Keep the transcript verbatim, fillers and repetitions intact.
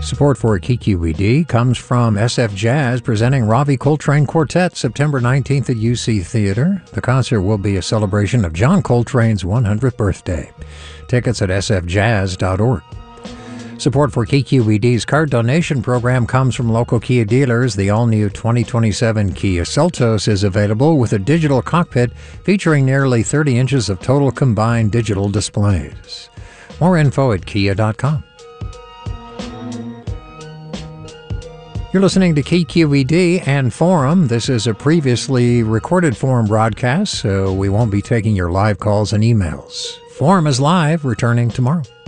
Support for K Q E D comes from S F Jazz presenting Ravi Coltrane Quartet September nineteenth at U C Theater. The concert will be a celebration of John Coltrane's one hundredth birthday. Tickets at s f jazz dot org. Support for K Q E D's card donation program comes from local Kia dealers. The all-new twenty twenty-seven Kia Seltos is available with a digital cockpit featuring nearly thirty inches of total combined digital displays. More info at kia dot com. You're listening to K Q E D and Forum. This is a previously recorded Forum broadcast, so we won't be taking your live calls and emails. Forum is live, returning tomorrow.